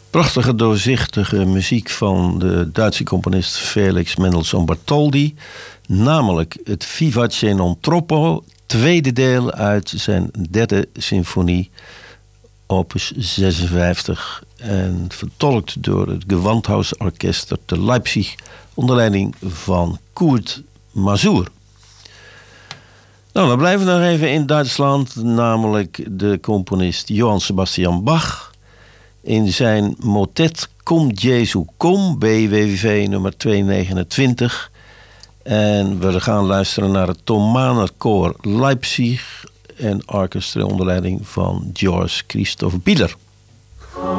Prachtige, doorzichtige muziek van de Duitse componist Felix Mendelssohn Bartholdy. Namelijk het Vivace non troppo, tweede deel uit zijn derde symfonie, opus 56. En vertolkt door het Gewandhausorchester te Leipzig onder leiding van Kurt Masur. Nou, dan blijven we nog even in Duitsland, namelijk de componist Johann Sebastian Bach. In zijn motet Kom Jesu Kom, BWV nummer 229. En we gaan luisteren naar het Thomaner Koor Leipzig en orkester onder leiding van George Christoph Bieler.